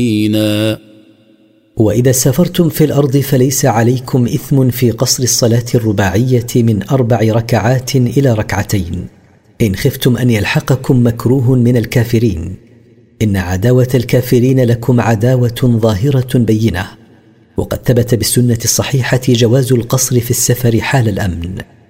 وإذا سافرتم في الأرض فليس عليكم إثم في قصر الصلاة الرباعية من 4 ركعات إلى 2 ركعتين إن خفتم أن يلحقكم مكروه من الكافرين، إن عداوة الكافرين لكم عداوة ظاهرة بينة. وقد ثبت بالسنة الصحيحة جواز القصر في السفر حال الأمن.